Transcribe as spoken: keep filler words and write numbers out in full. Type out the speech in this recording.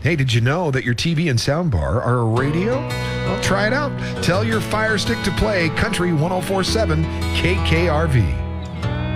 Hey, did you know that your T V and soundbar are a radio? Well, try it out. Tell your Fire Stick to play Country one oh four point seven K K R V.